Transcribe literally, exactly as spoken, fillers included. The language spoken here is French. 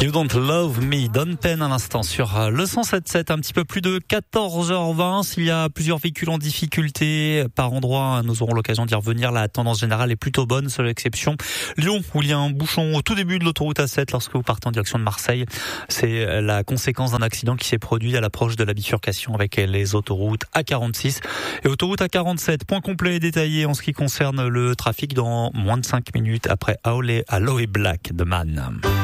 You Don't Love Me, Don Penn à l'instant sur le cent sept sept, un petit peu plus de quatorze heures vingt. S'il y a plusieurs véhicules en difficulté par endroit, nous aurons l'occasion d'y revenir. La tendance générale est plutôt bonne, seule exception Lyon, où il y a un bouchon au tout début de l'autoroute A sept lorsque vous partez en direction de Marseille. C'est la conséquence d'un accident qui s'est produit à l'approche de la bifurcation avec les autoroutes A quarante-six et autoroute A quarante-sept. Point complet et détaillé en ce qui concerne le trafic dans moins de cinq minutes après Aloe Black de Man.